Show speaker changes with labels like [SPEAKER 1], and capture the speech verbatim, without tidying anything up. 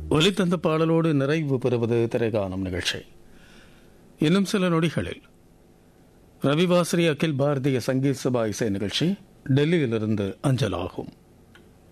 [SPEAKER 1] ஒலித்தந்த பாடலோடு நிறைவு பெறுவது திரைகாணும் நிகழ்ச்சி. இன்னும் சில நொடிகளில் ரவிவாசரி அகில் பாரதிய சங்கீத் சபா இசை நிகழ்ச்சி டெல்லியிலிருந்து அஞ்சலாகும்.